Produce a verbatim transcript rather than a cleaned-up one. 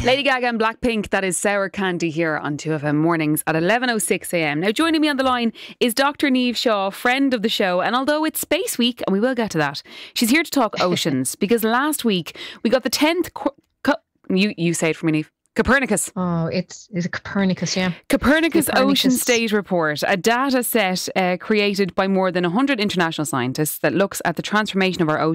Lady Gaga and Blackpink, that is Sour Candy here on two F M mornings at eleven oh six a m. Now joining me on the line is Doctor Niamh Shaw, friend of the show, and although it's Space Week, and we will get to that, she's here to talk oceans because last week we got the tenth... Qu- co- you, you say it for me, Niamh. Copernicus. Oh, it's is it Copernicus, yeah. Copernicus, Copernicus Ocean State Report, a data set uh, created by more than one hundred international scientists that looks at the transformation of our